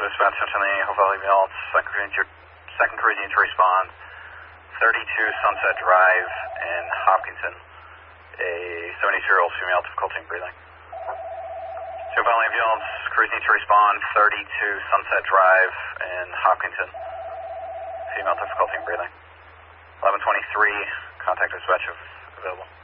dispatch Cincinnati, Hope Valley Ambulance, second cruising to respond, 32 Sunset Drive in Hopkinton, a 72-year-old female, difficulty in breathing. Hope Valley Ambulance, cruising to respond, 32 Sunset Drive in Hopkinton, female, difficulty in breathing. 1123, contact dispatch available.